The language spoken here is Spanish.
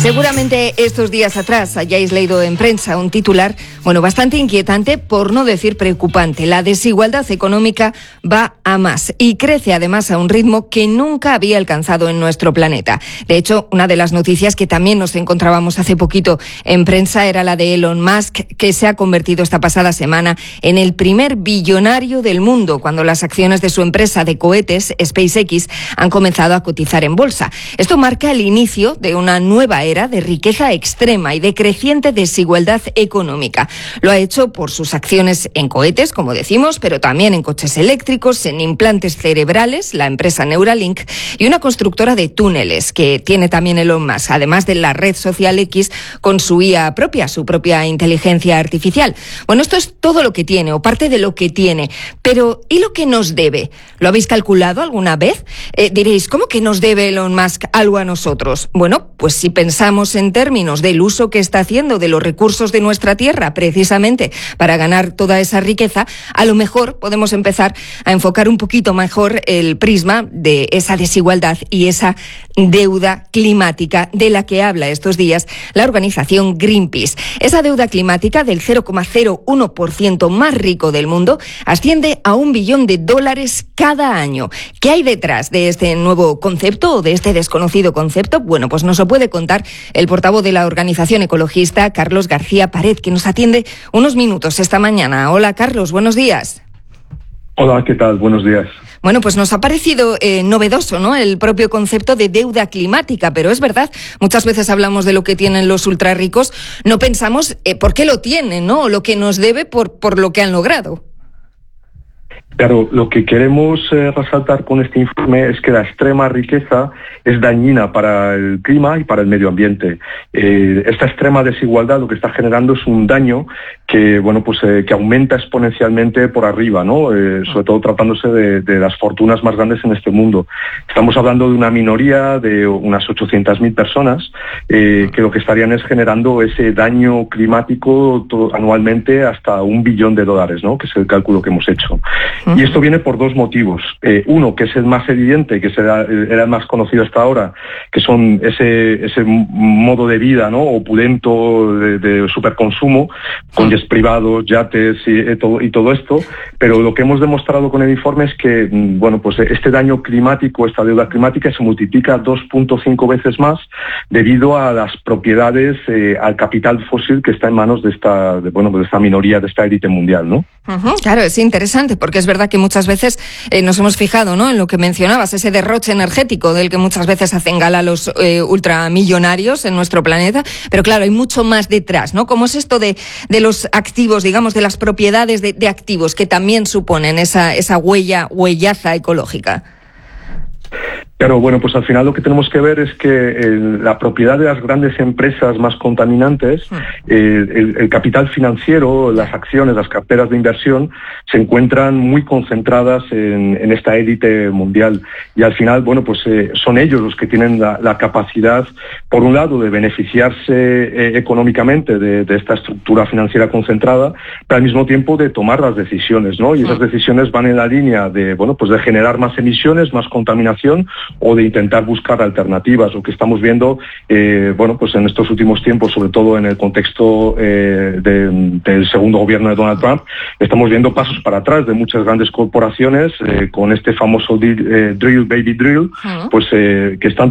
Seguramente estos días atrás hayáis leído en prensa un titular, bastante inquietante, por no decir preocupante. La desigualdad económica va a más y crece además a un ritmo que nunca había alcanzado en nuestro planeta. De hecho, una de las noticias que también nos encontrábamos hace poquito en prensa era la de Elon Musk, que se ha convertido esta pasada semana en el primer billonario del mundo cuando las acciones de su empresa de cohetes, SpaceX, han comenzado a cotizar en bolsa. Esto marca el inicio de una nueva era de riqueza extrema y de creciente desigualdad económica. Lo ha hecho por sus acciones en cohetes, como decimos, pero también en coches eléctricos, en implantes cerebrales, la empresa Neuralink, y una constructora de túneles que tiene también Elon Musk, además de la red social X con su IA propia, su propia inteligencia artificial. Esto es todo lo que tiene, o parte de lo que tiene. Pero, ¿y lo que nos debe? ¿Lo habéis calculado alguna vez? Diréis, ¿cómo que nos debe Elon Musk algo a nosotros? Pues si pensamos en términos del uso que está haciendo de los recursos de nuestra tierra, precisamente para ganar toda esa riqueza, a lo mejor podemos empezar a enfocar un poquito mejor el prisma de esa desigualdad y esa deuda climática de la que habla estos días la organización Greenpeace. Esa deuda climática del 0,01% más rico del mundo asciende a $1 billón cada año. ¿Qué hay detrás de este nuevo concepto o de este desconocido concepto? Pues nos lo puede contar el portavoz de la organización ecologista, Carlos García Pared, que nos atiende unos minutos esta mañana. Hola, Carlos, buenos días. Hola, ¿qué tal? Buenos días. Pues nos ha parecido novedoso, ¿no?, el propio concepto de deuda climática, pero es verdad, muchas veces hablamos de lo que tienen los ultrarricos, no pensamos por qué lo tienen, ¿no?, o lo que nos debe por lo que han logrado. Claro, lo que queremos resaltar con este informe es que la extrema riqueza es dañina para el clima y para el medio ambiente. Esta extrema desigualdad lo que está generando es un daño que que aumenta exponencialmente por arriba, ¿no? Sobre todo tratándose de las fortunas más grandes en este mundo. Estamos hablando de una minoría de unas 800.000 personas que lo que estarían es generando ese daño climático anualmente hasta $1 billón, ¿no?, que es el cálculo que hemos hecho. Y esto viene por dos motivos. Uno, que es el más evidente, que era el más conocido hasta ahora, que son ese modo de vida, ¿no?, opulento de superconsumo, con jets privados, yates y todo esto. Pero lo que hemos demostrado con el informe es que este daño climático, esta deuda climática, se multiplica 2.5 veces más debido a las propiedades, al capital fósil que está en manos de esta minoría, de esta élite mundial, ¿no? Claro, es interesante porque es verdad que muchas veces nos hemos fijado, ¿no?, en lo que mencionabas, ese derroche energético del que muchas veces hacen gala los ultramillonarios en nuestro planeta, pero claro, hay mucho más detrás, ¿no? ¿Cómo es esto de los activos, digamos, de las propiedades de activos que también suponen esa huellaza ecológica? Claro, al final lo que tenemos que ver es que la propiedad de las grandes empresas más contaminantes, el capital financiero, las acciones, las carteras de inversión, se encuentran muy concentradas en esta élite mundial. Y al final, son ellos los que tienen la capacidad, por un lado, de beneficiarse económicamente de esta estructura financiera concentrada, pero al mismo tiempo de tomar las decisiones, ¿no? Y esas decisiones van en la línea de generar más emisiones, más contaminación, o de intentar buscar alternativas. Lo que estamos viendo, en estos últimos tiempos, sobre todo en el contexto del segundo gobierno de Donald Trump, estamos viendo pasos para atrás de muchas grandes corporaciones con este famoso drill, baby drill, que están